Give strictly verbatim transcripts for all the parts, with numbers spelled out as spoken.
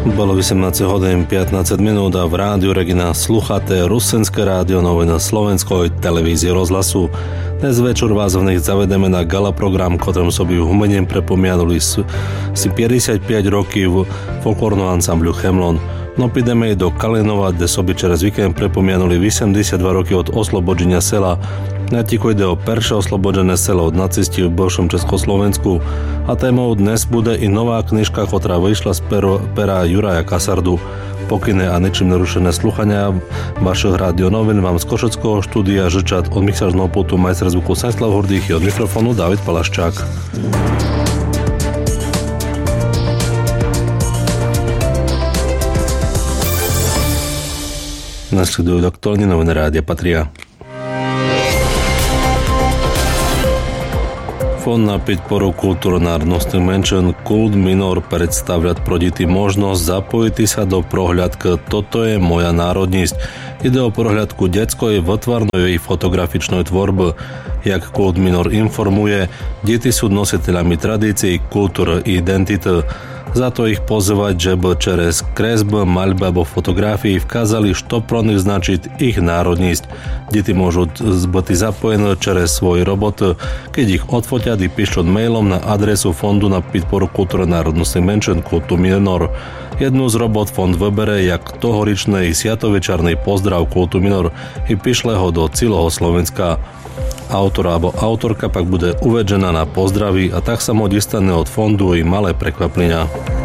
Bolo osemnásť hodín pätnásť minút a v rádiu Regina slúchate Rusenské rádio, noviny Slovenskoj televízie rozhlasu. Dnes večer vás v nich zavedeme na gala program, ktorom sobi umeniem prepomianuli si päťdesiatpäť roky v folklórnom ansamblu Chemlon. No pideme do Kalinova, kde sobi čerez víkend prepomianuli osemdesiatdva roky od oslobodenia sela. Na ticho ide o perše oslobodené selo od nacisti v bivšom Československu a témou dnes bude i nová knižka, ktorá vyšla z pero, pera Juraja Kasardu. Pokyné a ničím narušené sluchania vašich radionovín vám z Košeckého štúdia žečat od mixážneho pultu majster zvuku Stanislav Hurdých i od mikrofónu David Palaščák. Nasledujú aktuálne noviny Rádia Patria. Fond na podporu kultúrno-národnostných menšín Kult Minor predstavľa pro deti možnosť zapojiť sa do prohľadky Toto je moja národnosť. Ide o prohľadku detskej vytvarnej fotografičnej tvorby. Jak Kult Minor informuje, deti sú nositeľami tradícií, kultúry i identity. Za to ich pozývať, že by čerez kresby, maľby alebo fotografii vkázali, što pro nich značiť ich národnosť. Deti môžu byť zapojené čerez svoje roboty, keď ich odfotia i píšu mailom na adresu Fondu na podporu kultúrno-národnostných menšín Kultu Minor. Jednu z robot fond vybere jak tohoričnej siatovečarnej pozdrav Kultu Minor i píšle ho do celého Slovenska. Autor alebo autorka pak bude uvedžená na pozdraví a tak sa môže dostane od fondu i malé prekvapenia.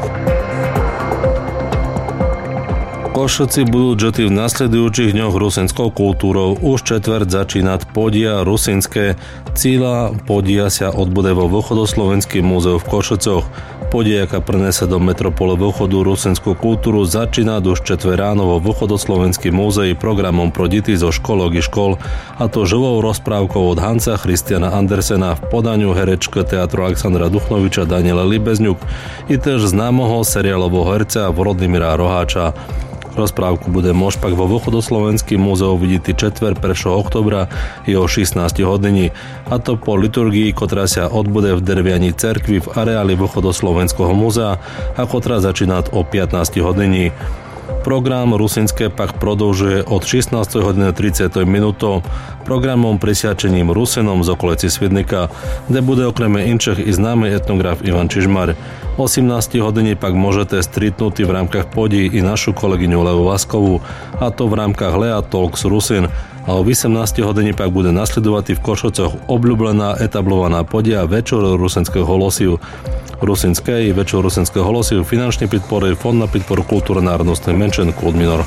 Košíci budú žity v nasledujúcich dňoch rusenskou kultúrou. Už četvrť začínať podia rusinské. Cíla podia sa odbude vo Východoslovenským múzeu v Košicoch. Podia, jaká prenese do metropole východu rusenskú kultúru, začína už četvrť ráno vo Východoslovenským múzei programom pro deti zo školok i škol, a to živou rozprávkou od Hansa Christiana Andersena v podaniu herečky teatru Alexandra Duchnoviča Daniela Libezňuk i tež známoho seriálového herca Vladimíra Roháča. Rozprávku bude môž pak vo Východoslovenským múzeu vidieť četvrť prvého októbra i o šestnástej hodiny, a to po liturgii, ktorá sa odbude v Derviani cerkvi v areáli Východoslovenského múzea a ktorá začína o pätnástej hodiny. Program Rusinské pak prodĺžuje od šestnástej hodiny tridsať minút programom prisiačením Rusinom z okolici Svidnika, kde bude okrem inčích i známy etnograf Ivan Čižmar. O osemnástej hodine pak môžete stretnúť v rámkach podí i našu kolegyňu Levu Vaskovú, a to v rámkach Lea Talks Rusin. A o osemnástej hodine pak bude nasledovať v Košococh obľúbená etablovaná podia Večer rusenského losiu. Rusinské i Večer rusenského losiu finančne podporuje Fond na podporu kultúrno-národnostných menšín Kult Minor.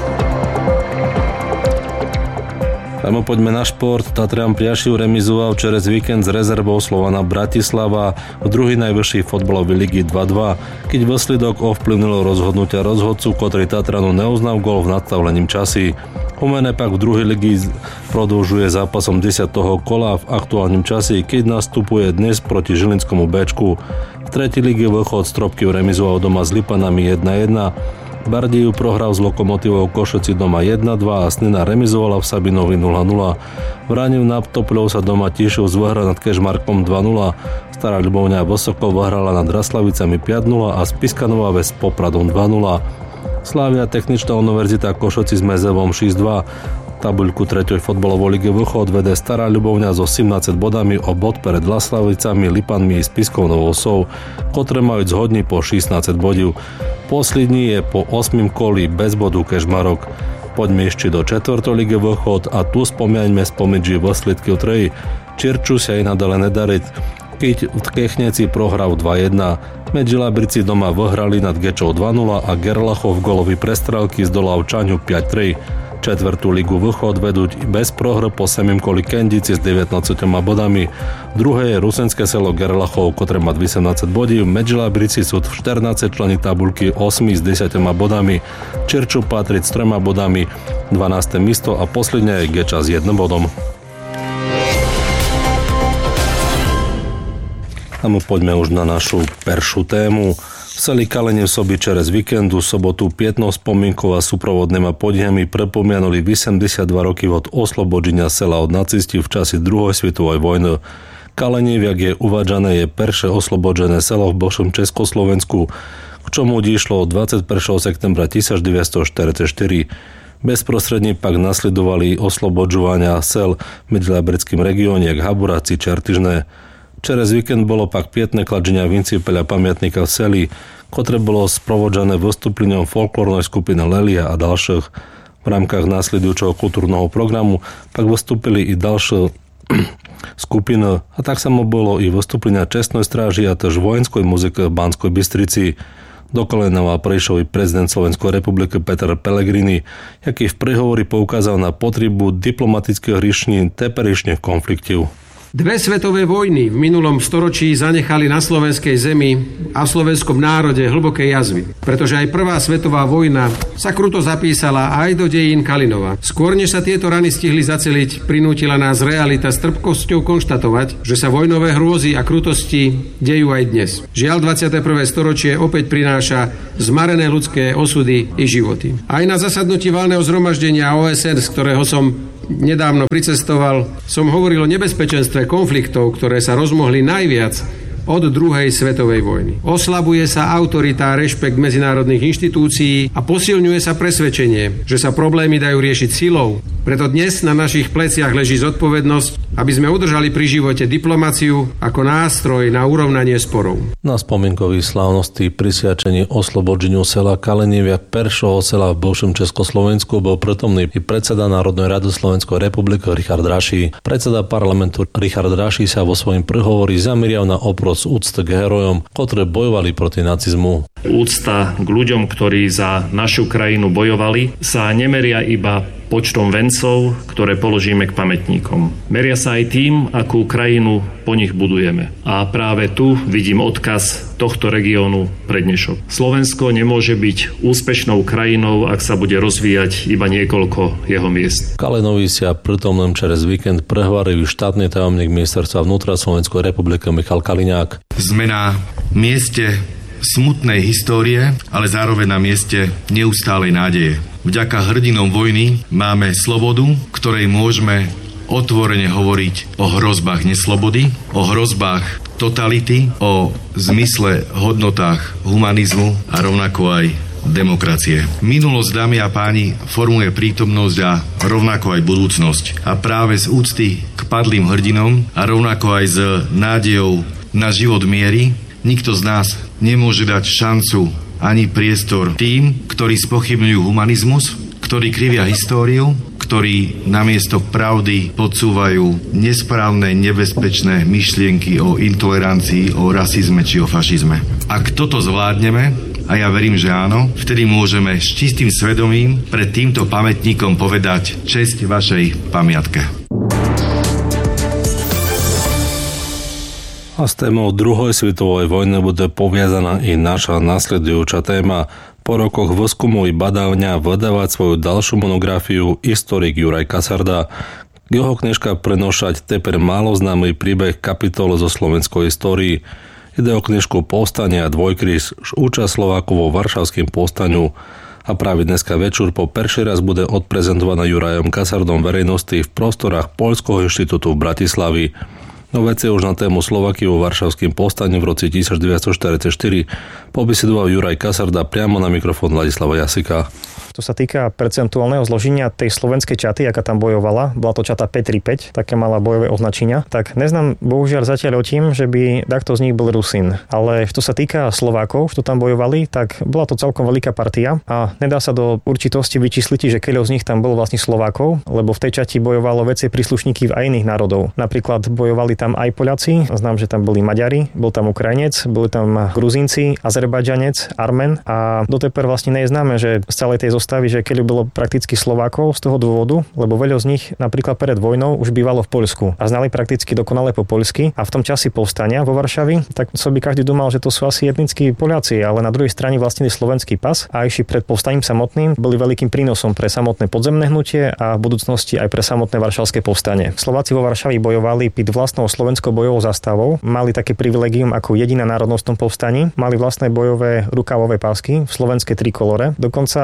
Tajmo poďme na šport. Tatrian Priašiv remizoval čerez víkend s rezervou Slovana Bratislava v druhej najvyššej fotbalovej ligy dva dva, keď výsledok ovplyvnilo rozhodnutia rozhodcu, ktorý Tatranu neuznal gól v nadstavlením časy. Humene pak v druhej ligy prodĺžuje zápasom desiateho kola v aktuálnom čase, keď nastupuje dnes proti Žilinskomu Béčku. V tretej lige Východ Stropkov remizoval doma s Lipanami jedna jedna. Bardejov prohral s Lokomotívou Košici doma jedna dva a Snina remizovala v Sabinovi nula nula. Vraniv nad Topľou sa doma Tišov zvyhral nad Kežmarkom dva nula. Stará Ľubovňa Vysoko vyhrala nad Raslavicami päť nula a Spišská Nová Ves s Popradom dva nula. Slávia Techničná univerzita Košici s Mezevom šesť dva. Tabuľku tretej fotbalovej ligy Východ vede Stará Ľubovňa s osemnásť bodami o bod pred Laslavicami, Lipanmi i Spišskou Novou Vsou, ktoré majú zhodní po šestnásť bodov. Poslední je po osmom koli bez bodu Kežmarok. Poďme ešte do čtvrtej ligy Východ a tu spomieňme spomedzi výsledky v treji. Čirču sa aj nadále nedariť, keď v Kechneci prohral dva jedna. Medžilabrici doma vyhrali nad Gečou dva nula a Gerlachov v golovej prestrelky zdolal Čaňu päť tri. Četvrtú ligu Východ vedú bez prohry po semim koli Kendici s devätnásťmi bodami. Druhé je Rusenské selo Gerlachov, ktoré má osemnásť bodí. Medžilabrici sú v štrnástej členi tabuľky osmi s desiatimi bodami. Čirču patriť s troma bodami, dvanáste miesto a posledne je Geča s jedným bodom. A my poďme už na našu peršiu tému. V seli Kalenev sobi čerez víkendu sobotu pietnou spomienkou a súprovodnými podiami prepomianuli osemdesiatdva roky od oslobodenia sela od nacistov v čase druhej svetovej vojny. Kalenev, jak je uvádzané, je perše oslobodžené selo v bivšom Československu, k čomu išlo dvadsiateho prvého septembra devätnásťstoštyridsaťštyri. Bezprostredne pak nasledovali oslobodžovania sel v Medzilaberském regióne, jak Haburáci, Čartyžné. Čerez víkend bolo pak pietné kladženia Vincipeľa pamiatníka v Seli, ktoré bolo sprovodžané vystúpením folklórnej skupiny Lelia a ďalších. V rámkach následujúceho kultúrneho programu pak vystúpili i ďalšie skupiny a tak samo bolo i vystúplenia Čestnej stráži a tež vojenskej muziky v Banskej Bystrici. Do Kalinova prišiel i prezident Slovenskej republiky Peter Pellegrini, jaký v prehovori poukázal na potrebu diplomatických riešení teperišných konfliktov. Dve svetové vojny v minulom storočí zanechali na slovenskej zemi a v slovenskom národe hlboké jazvy, pretože aj prvá svetová vojna sa kruto zapísala aj do dejín Kalinova. Skôr než sa tieto rany stihli zaceliť, prinútila nás realita s trpkosťou konštatovať, že sa vojnové hrôzy a krutosti dejú aj dnes. Žiaľ, dvadsiate prvé storočie opäť prináša zmarené ľudské osudy i životy. Aj na zasadnutí valného zhromaždenia ó es en, z ktorého som nedávno pricestoval, som hovoril o nebezpečenstve konfliktov, ktoré sa rozmohli najviac od druhej svetovej vojny. Oslabuje sa autorita a rešpekt medzinárodných inštitúcií a posilňuje sa presvedčenie, že sa problémy dajú riešiť silou. Preto dnes na našich pleciach leží zodpovednosť, aby sme udržali pri živote diplomáciu ako nástroj na urovnanie sporov. Na spomienkových slávnosti prisiačení oslobodeniu sela Kalinivia, peršieho sela v bivšom Československu, bol prítomný i predseda Národnej rady Slovenskej republiky Richard Raši. Predseda parlamentu Richard Raši sa vo svojom prehovori zamerial na oпрос úcty k herojom, ktorí bojovali proti nacizmu. Úcta k ľuďom, ktorí za našu krajinu bojovali, sa nemeria iba počtom vencov, ktoré položíme k pamätníkom. Meria sa aj tým, akú krajinu po nich budujeme. A práve tu vidím odkaz tohto regiónu pre dnešok. Slovensko nemôže byť úspešnou krajinou, ak sa bude rozvíjať iba niekoľko jeho miest. Kalinovi sa pritomným čerez víkend prehovoril štátny tajomník ministerstva vnútra Slovenskej republiky Michal Kaliňák. Sme na mieste smutnej histórie, ale zároveň na mieste neustálej nádeje. Vďaka hrdinom vojny máme slobodu, ktorej môžeme otvorene hovoriť o hrozbách neslobody, o hrozbách totality, o zmysle hodnotách humanizmu a rovnako aj demokracie. Minulosť, dámy a páni, formuje prítomnosť a rovnako aj budúcnosť. A práve z úcty k padlým hrdinom a rovnako aj s nádejou na život miery nikto z nás nemôže dať šancu ani priestor tým, ktorí spochybňujú humanizmus, ktorí krivia históriu, ktorí namiesto pravdy podsúvajú nesprávne, nebezpečné myšlienky o intolerancii, o rasizme či o fašizme. Ak toto zvládneme, a ja verím, že áno, vtedy môžeme s čistým svedomím pred týmto pamätníkom povedať česť vašej pamiatke. A s témou druhej svetovej vojny bude poviazaná i naša nasledujúca téma. Po rokoch výskumu i badania vydávať svoju ďalšiu monografiu historik Juraj Kasarda. Jeho knižka prenošať teper málo známy príbeh kapitole zo slovenskej histórii. Ide o knižku Povstanie a dvojkríž, účasť Slovákov vo Varšavském povstaniu. A práve dneska večer po perší raz bude odprezentovaná Jurajom Kasardom verejnosti v prostorách Poľského inštitútu v Bratislavi. No veci už na tému Slováky vo Varšavském povstaní v roce devätnásťstoštyridsaťštyri pobesedoval Juraj Kasarda priamo na mikrofón Ladislava Jasika. Čo sa týka percentuálneho zloženia tej slovenskej čaty, aká tam bojovala, bola to čata päť tri päť, také mala bojové označenia, tak neznám bohužiaľ zatiaľ o tým, že by takto z nich bol Rusín. Ale čo sa týka Slovákov, čo tam bojovali, tak bola to celkom veľká partia a nedá sa do určitosti vyčísliť, že keľo z nich tam bolo vlastne Slovákov, lebo v tej čati bojovalo veci príslušníky aj iných národov. Napríklad bojovali tam aj Poliaci, znám, že tam boli Maďari, bol tam Ukrajinec, boli tam Gruzínci, Azerbajdžanec, Armen a doteper vlastne nie je známe, že z celej tej zostavy, že keľo bolo prakticky Slovákov z toho dôvodu, lebo veľa z nich napríklad pred vojnou už bývalo v Poľsku a znali prakticky dokonale po poľsky a v tom časi povstania vo Varšavi, tak so by každý dumal, že to sú asi etnickí Poliaci, ale na druhej strane vlastnili slovenský pas a išli pred povstaním samotným, boli veľkým prínosom pre samotné podzemné hnutie a v budúcnosti aj pre samotné varšavské povstanie. Slováci vo Varšavi bojovali pod vlastnou slovenskou bojovou zástavou, mali také privilegium ako jediná národnosť v tom povstaní, mali vlastné bojové rukávové pásky v slovenskej trikolore. Dokonca pár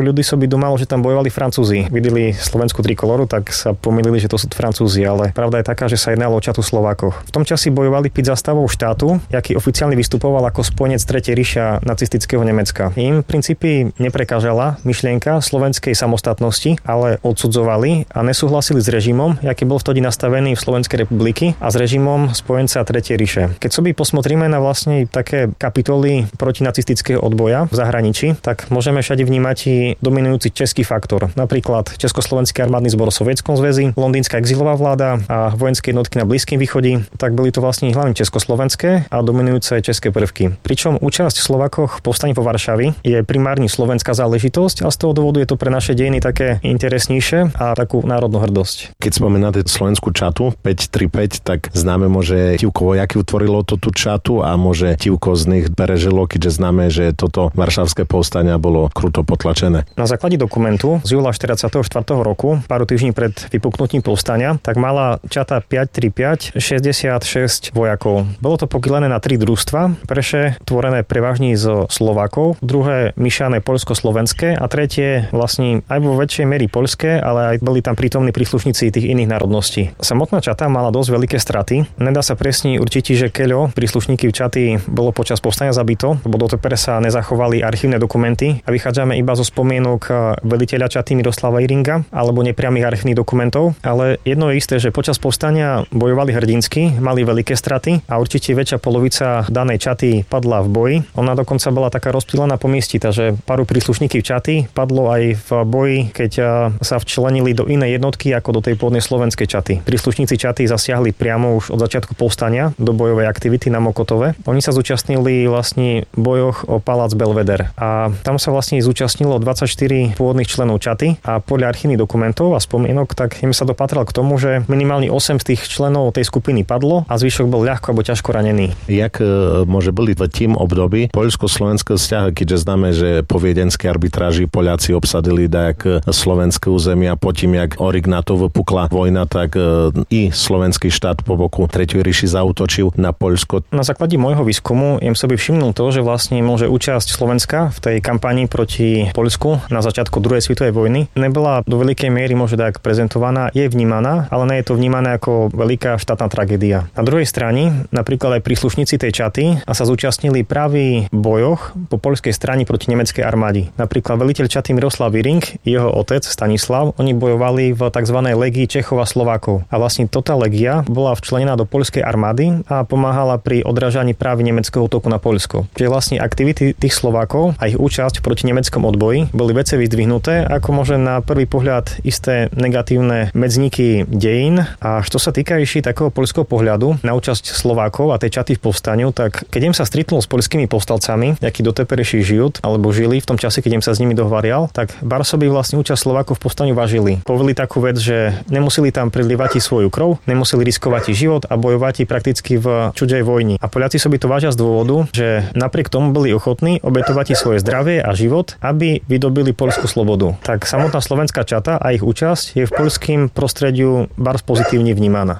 ľudí sa by domalo, že tam bojovali Francúzi. Videli slovenskú trikoloru, tak sa pomýlili, že to sú Francúzi, ale pravda je taká, že sa jednalo o čatu Slovákoch. V tom časi bojovali pod zástavou štátu, jaký oficiálne vystupoval ako spojenec tretej ríša nacistického Nemecka. Im v princípe neprekážala myšlienka slovenskej samostatnosti, ale odsudzovali a nesúhlasili s režimom, aký bol vtedy nastavený v Slovenskej republiky a s režimom spojenca tretej ríše. Keď sa by posmotríme na vlastne také kapitoly protinacistického odboja v zahraničí, tak môžeme všade vnímať i dominujúci český faktor. Napríklad Československý armádny zbor v Sovietskom zväzi, londýnska exilová vláda a vojenské jednotky na Blízkym východe, tak boli to vlastne hlavne československé a dominujúce české prvky. Pričom účasť v Slovákoch v povstaní po Varšavi je primárne slovenská záležitosť a z toho dôvodu je to pre naše dejiny také interesnejšie a takú národnú hrdosť. Keď spomínate slovenskú čatu päť tri päť, tak známe môže Tivko Vojaky utvorilo to tú čatu a môže Tivko z nich prežilo, keďže známe, že toto varšavské povstania bolo kruto potlačené. Na základe dokumentu z júla štyridsiateho štvrtého roku, pár týždní pred vypuknutím povstania, tak mala čata päť tri päť šesťdesiatšesť vojakov. Bolo to podelené na tri družstva, prvé tvorené prevažne zo Slovákov, druhé myšané poľsko-slovenské a tretie vlastne aj vo väčšej miery poľské, ale aj boli tam prítomní príslušníci tých iných národností. Samotná čata mala dosť veľké straty. Nedá sa presne určiť, že keľo príslušníky čaty bolo počas povstania zabito, lebo do tepere sa nezachovali archívne dokumenty a vychádzame iba zo spomienok veliteľa čaty Miroslava Iringa alebo nepriamých archívnych dokumentov, ale jedno je isté, že počas povstania bojovali hrdinsky, mali veľké straty a určite väčšia polovica danej čaty padla v boji. Ona dokonca bola taká rozptýlená po miesti, takže pár príslušníkov čaty padlo aj v boji, keď sa včlenili do inej jednotky ako do tej pôvodnej slovenskej čaty. Príslušníci čaty zasiahli priamo už od začiatku povstania do bojovej aktivity na Mokotove. Oni sa zúčastnili vlastne v bojoch o palác Belveder a tam sa vlastne zúčastnilo dvadsaťštyri pôvodných členov čaty a podľa archívnych dokumentov a spomienok tak im sa dopatral k tomu, že minimálne osem z tých členov tej skupiny padlo a zvyšok bol ľahko alebo ťažko ranený. Jak môže byť v tým období poľsko-slovenské vzťahy, keďže známe, že po viedenskej arbitráži Poliaci obsadili dajak slovenské územia, potom jak Orig na to vypukla vojna, tak i slovenský štát po boku tretej ríši zaútočil na Poľsko. Na základe môjho výskumu im sa by všimnul to, že vlastne môže účasť Slovenska v tej kampani proti Poľsku na začiatku druhej svetovej vojny nebola do veľkej miery môže tak prezentovaná, je vnímaná, ale nie je to vnímané ako veľká štátna tragédia. Na druhej strane, napríklad aj príslušníci tej čaty a sa zúčastnili práve v bojoch po poľskej strane proti nemeckej armáde. Napríklad veliteľ čaty Miroslav Iring, jeho otec Stanislav, oni bojovali v tzv. Legii Čechov a Slovákov. A vlastne toto legia bola včlenená do poľskej armády a pomáhala pri odrážaní práve nemeckého útoku na Poľsko. Čiže vlastne aktivity tých Slovákov a ich účasť proti nemeckom odboji boli veci vyzdvihnuté ako môže na prvý pohľad isté negatívne medzníky dejín. A čo sa týka ešte takého poľského pohľadu na účasť Slovákov a tej čaty v povstaniu, tak keď im sa stretnul s poľskými povstalcami, akí doteperejší žijú alebo žili v tom čase, keď im sa s nimi dohovarial, tak Barsovi vlastne účasť Slovákov v povstaniu vážili. Povedali takú vec, že nemuseli tam prilievať svoju krv, nemuseli riskovať život a bojovať prakticky v cudzej vojni. A Poliaci sa by to vážia z dôvodu, že napriek tomu boli ochotní obetovať svoje zdravie a život, aby vydobili poľskú slobodu. Tak samotná slovenská čata a ich účasť je v poľským prostrediu bars pozitívne vnímaná.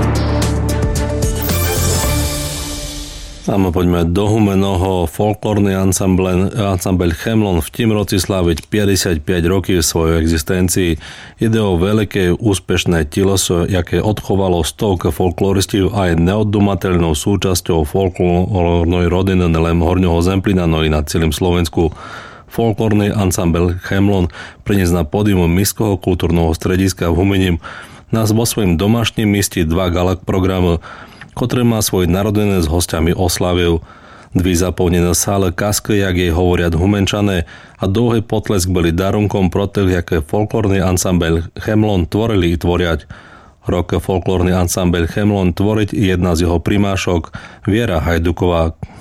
A poďme do Humenoho. Folklórny ansambel, ansambel Chemlon v tým roci sláviť päťdesiatpäť rokov svojej existencii. Ide o veľké úspešné tiloso, jaké odchovalo stovka folkloristov a je neoddumateľnou súčasťou folklórnej rodiny nelen Horňoho Zemplína, no i na celým Slovensku. Folklórny ansambel Chemlon priniesť na pódium Mestského kultúrneho strediska v Humením nás vo svojom domášním mieste dva galak programu, ktoré má svoj narodené s hostiami oslavil. Dví zaplnené sále kasky, jak jej hovoriat Humenčané, a dlhý potlesk boli darunkom pro tých, jaké folklórny ansambel Chemlon tvorili i tvoriať. Rok folklórny ansambel Chemlon tvoriť jedna z jeho primášok Viera Hajduková.